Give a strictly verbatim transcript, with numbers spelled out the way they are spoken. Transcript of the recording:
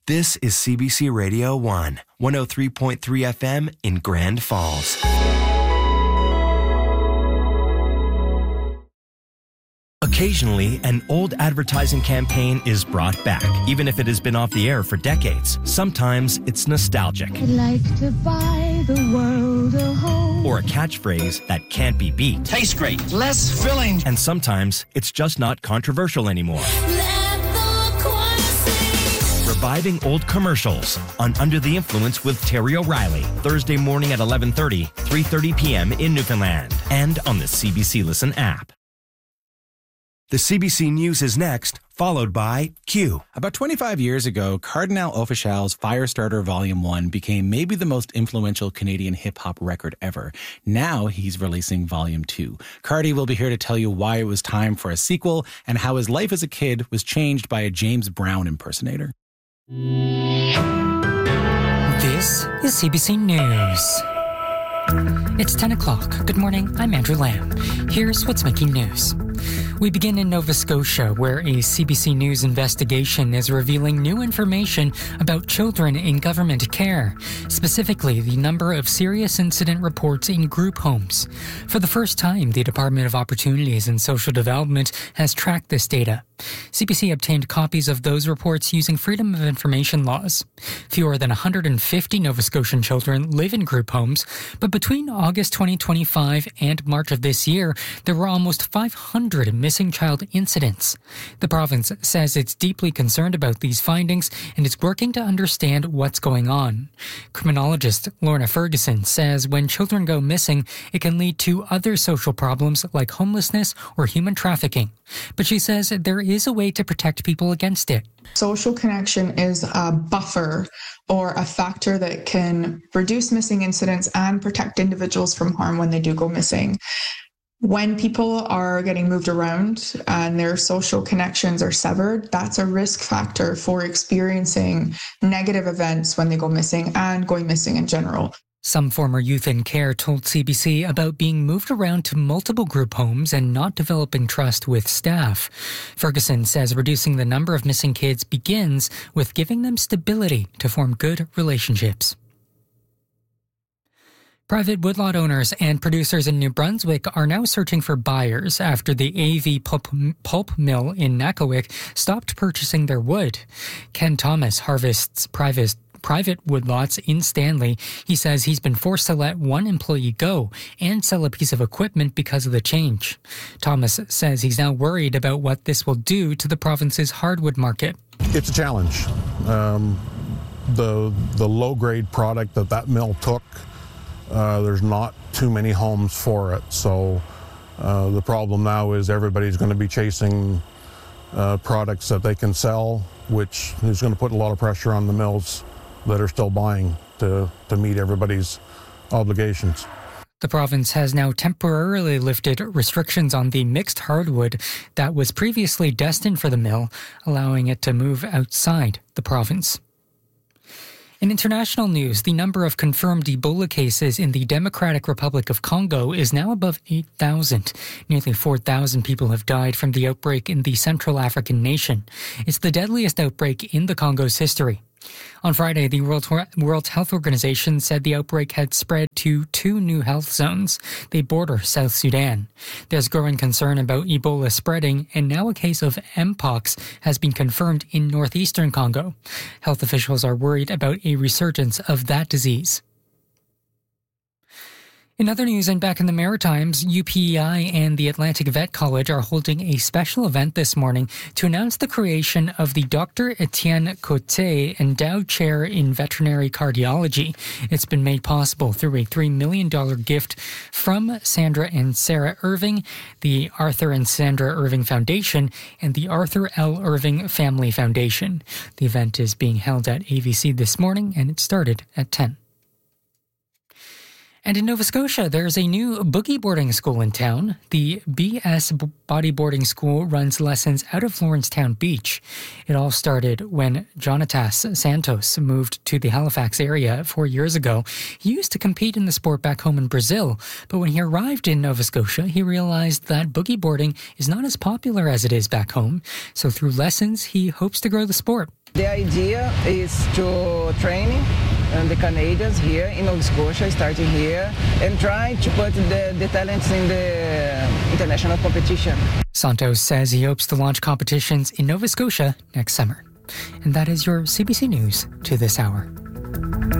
This is C B C Radio one, one oh three point three F M in Grand Falls. Occasionally, an old advertising campaign is brought back, even if it has been off the air for decades. Sometimes it's nostalgic. I'd like to buy the world a home. Or a catchphrase that can't be beat. Tastes great. Less filling. And sometimes it's just not controversial anymore. Reviving old commercials on Under the Influence with Terry O'Reilly. Thursday morning at eleven thirty, three thirty p.m. in Newfoundland. And on the C B C Listen app. The C B C News is next, followed by Q. About twenty-five years ago, Cardinal Offishal's Firestarter Volume one became maybe the most influential Canadian hip-hop record ever. Now he's releasing Volume two. Cardi will be here to tell you why it was time for a sequel and how his life as a kid was changed by a James Brown impersonator. This is C B C News. It's ten o'clock. Good morning, I'm Andrew Lamb. Here's what's making news. We begin in Nova Scotia, where a C B C News investigation is revealing new information about children in government care, specifically the number of serious incident reports in group homes. For the first time, the Department of Opportunities and Social Development has tracked this data. C B C obtained copies of those reports using Freedom of Information laws. Fewer than one hundred fifty Nova Scotian children live in group homes, but between August twenty twenty-five and March of this year, there were almost five hundred missing child incidents. The province says it's deeply concerned about these findings and is working to understand what's going on. Criminologist Lorna Ferguson says when children go missing, it can lead to other social problems like homelessness or human trafficking. But she says there is a way to protect people against it. Social connection is a buffer or a factor that can reduce missing incidents and protect individuals from harm when they do go missing. When people are getting moved around and their social connections are severed, that's a risk factor for experiencing negative events when they go missing and going missing in general. Some former youth in care told C B C about being moved around to multiple group homes and not developing trust with staff. Ferguson says reducing the number of missing kids begins with giving them stability to form good relationships. Private woodlot owners and producers in New Brunswick are now searching for buyers after the A V Pulp, pulp Mill in Nakawik stopped purchasing their wood. Ken Thomas harvests private private woodlots in Stanley. He says he's been forced to let one employee go and sell a piece of equipment because of the change. Thomas says he's now worried about what this will do to the province's hardwood market. It's a challenge. Um, the the low-grade product that that mill took, Uh, there's not too many homes for it, so uh, the problem now is everybody's going to be chasing uh, products that they can sell, which is going to put a lot of pressure on the mills that are still buying to, to meet everybody's obligations. The province has now temporarily lifted restrictions on the mixed hardwood that was previously destined for the mill, allowing it to move outside the province. In international news, the number of confirmed Ebola cases in the Democratic Republic of Congo is now above eight thousand. Nearly four thousand people have died from the outbreak in the Central African nation. It's the deadliest outbreak in the Congo's history. On Friday, the World, World Health Organization said the outbreak had spread to two new health zones. They border South Sudan. There's growing concern about Ebola spreading, and now a case of Mpox has been confirmed in northeastern Congo. Health officials are worried about a resurgence of that disease. In other news and back in the Maritimes, U P E I and the Atlantic Vet College are holding a special event this morning to announce the creation of the Doctor Etienne Cote Endowed Chair in Veterinary Cardiology. It's been made possible through a three million dollars gift from Sandra and Sarah Irving, the Arthur and Sandra Irving Foundation, and the Arthur L. Irving Family Foundation. The event is being held at A V C this morning, and it started at ten. And in Nova Scotia, there's a new boogie boarding school in town. The B S Bodyboarding School runs lessons out of Lawrencetown Beach. It all started when Jonatas Santos moved to the Halifax area four years ago. He used to compete in the sport back home in Brazil, but when he arrived in Nova Scotia, he realized that boogie boarding is not as popular as it is back home. So through lessons, he hopes to grow the sport. The idea is to train uh, the Canadians here in Nova Scotia, starting here, and try to put the, the talents in the international competition. Santos says he hopes to launch competitions in Nova Scotia next summer. And that is your C B C News to this hour.